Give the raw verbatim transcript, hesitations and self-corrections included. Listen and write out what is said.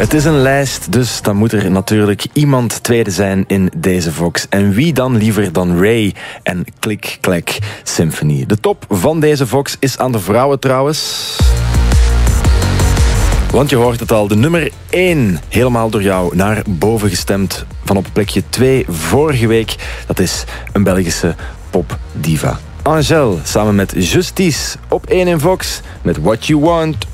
Het is een lijst, dus dan moet er natuurlijk iemand tweede zijn in deze Vox. En wie dan liever dan Ray en Click Clack Symphony. De top van deze Vox is aan de vrouwen trouwens. Want je hoort het al, de nummer één, helemaal door jou naar boven gestemd. Van op plekje twee vorige week. Dat is een Belgische popdiva. Angèle samen met Justice op één in Vox met What You Want.